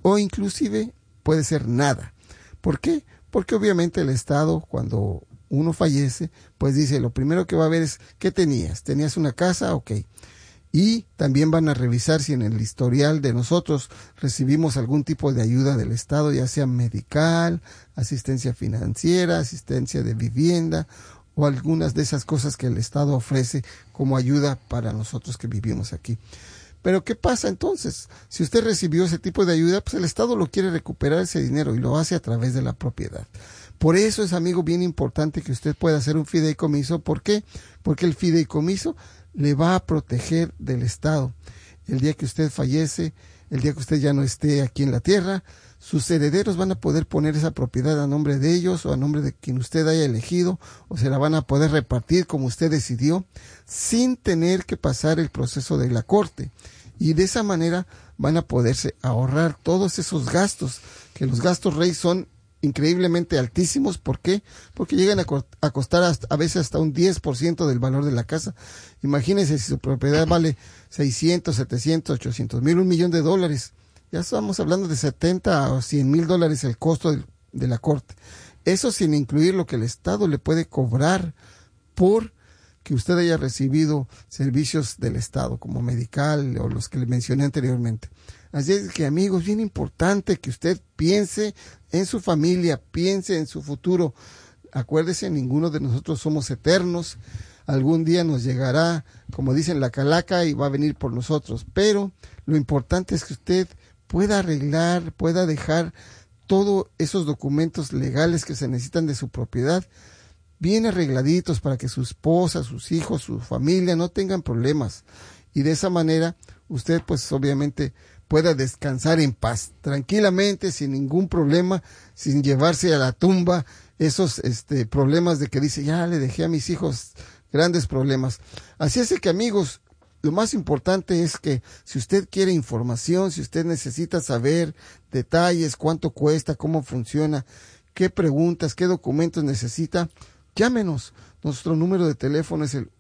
o inclusive puede ser nada. ¿Por qué? Porque obviamente el Estado, cuando uno fallece, pues dice, lo primero que va a ver es, ¿qué tenías? ¿Tenías una casa? Ok. Y también van a revisar si en el historial de nosotros recibimos algún tipo de ayuda del Estado, ya sea medical, asistencia financiera, asistencia de vivienda o algunas de esas cosas que el Estado ofrece como ayuda para nosotros que vivimos aquí. Pero ¿qué pasa entonces? Si usted recibió ese tipo de ayuda, pues el Estado lo quiere recuperar ese dinero y lo hace a través de la propiedad. Por eso es, amigo, bien importante que usted pueda hacer un fideicomiso. ¿Por qué? Porque el fideicomiso le va a proteger del Estado. El día que usted fallece, el día que usted ya no esté aquí en la tierra, sus herederos van a poder poner esa propiedad a nombre de ellos o a nombre de quien usted haya elegido, o se la van a poder repartir como usted decidió, sin tener que pasar el proceso de la corte. Y de esa manera van a poderse ahorrar todos esos gastos, que los gastos rey son increíblemente altísimos. ¿Por qué? Porque llegan a costar a veces hasta un 10% del valor de la casa. Imagínense si su propiedad vale 600, 700, 800 mil, $1,000,000. Ya estamos hablando de 70 o 100 mil dólares el costo de la corte. Eso sin incluir lo que el Estado le puede cobrar por que usted haya recibido servicios del Estado, como medical o los que le mencioné anteriormente. Así es que, amigos, bien importante que usted piense en su familia, piense en su futuro. Acuérdese, ninguno de nosotros somos eternos. Algún día nos llegará, como dicen, la calaca y va a venir por nosotros. Pero lo importante es que usted pueda arreglar, pueda dejar todos esos documentos legales que se necesitan de su propiedad bien arregladitos para que su esposa, sus hijos, su familia no tengan problemas. Y de esa manera usted pues obviamente pueda descansar en paz, tranquilamente, sin ningún problema, sin llevarse a la tumba esos problemas de que dice, ya le dejé a mis hijos grandes problemas. Así es que, amigos, lo más importante es que si usted quiere información, si usted necesita saber detalles, cuánto cuesta, cómo funciona, qué preguntas, qué documentos necesita, llámenos. Nuestro número de teléfono es el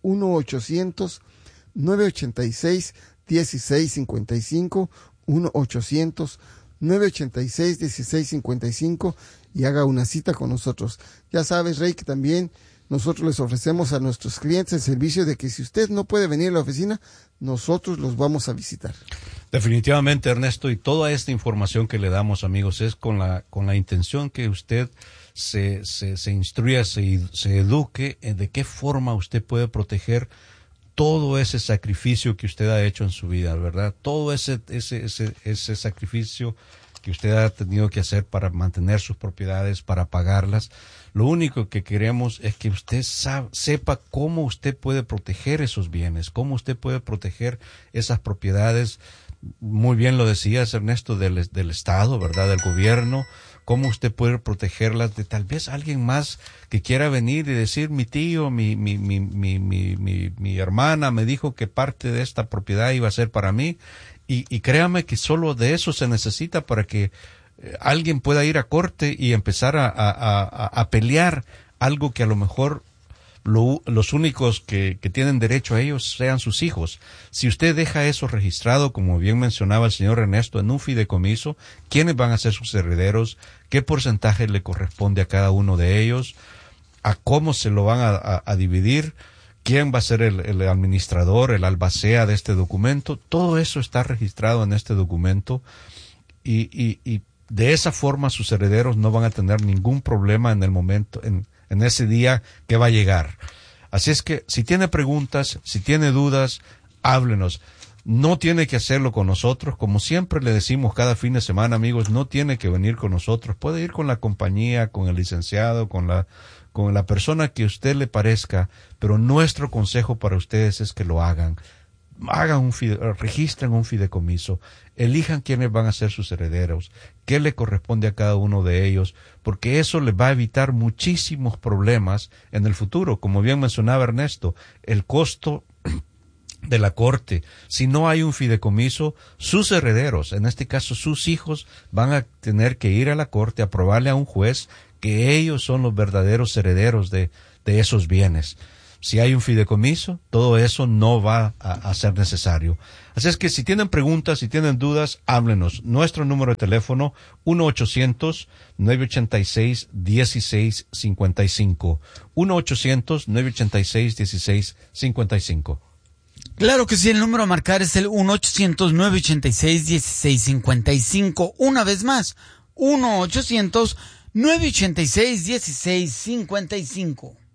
1-800-986-1655, 1-800-986-1655 y haga una cita con nosotros. Ya sabes, Rey, que también nosotros les ofrecemos a nuestros clientes el servicio de que si usted no puede venir a la oficina, nosotros los vamos a visitar. Definitivamente, Ernesto, y toda esta información que le damos, amigos, es con la intención que usted se instruya, se eduque de qué forma usted puede proteger todo ese sacrificio que usted ha hecho en su vida, ¿verdad? Todo ese sacrificio que usted ha tenido que hacer para mantener sus propiedades, para pagarlas. Lo único que queremos es que usted sepa cómo usted puede proteger esos bienes, cómo usted puede proteger esas propiedades. Muy bien lo decías, Ernesto, del Estado, ¿verdad? Del gobierno. Cómo usted puede protegerlas de tal vez alguien más que quiera venir y decir, mi tío, mi hermana me dijo que parte de esta propiedad iba a ser para mí. Y créame que solo de eso se necesita para que alguien pueda ir a corte y empezar a pelear algo que a lo mejor los únicos que tienen derecho a ellos sean sus hijos. Si usted deja eso registrado, como bien mencionaba el señor Ernesto, en un fideicomiso, ¿quiénes van a ser sus herederos? ¿Qué porcentaje le corresponde a cada uno de ellos? ¿A cómo se lo van a dividir? ¿Quién va a ser el administrador, el albacea de este documento? Todo eso está registrado en este documento y de esa forma sus herederos no van a tener ningún problema en el momento, en ese día que va a llegar. Así es que si tiene preguntas, si tiene dudas, háblenos. No tiene que hacerlo con nosotros, como siempre le decimos cada fin de semana, amigos, no tiene que venir con nosotros, puede ir con la compañía, con el licenciado, con la persona que a usted le parezca, pero nuestro consejo para ustedes es que lo hagan. Registren un fideicomiso, elijan quiénes van a ser sus herederos, qué le corresponde a cada uno de ellos, porque eso les va a evitar muchísimos problemas en el futuro. Como bien mencionaba Ernesto, el costo de la corte, si no hay un fideicomiso, sus herederos, en este caso sus hijos, van a tener que ir a la corte a probarle a un juez que ellos son los verdaderos herederos de esos bienes. Si hay un fideicomiso, todo eso no va a ser necesario. Así es que si tienen preguntas, si tienen dudas, háblenos. Nuestro número de teléfono, 1-800-986-1655. 1-800-986-1655. Claro que sí, el número a marcar es el 1-800-986-1655. Una vez más, 1-800-986-1655.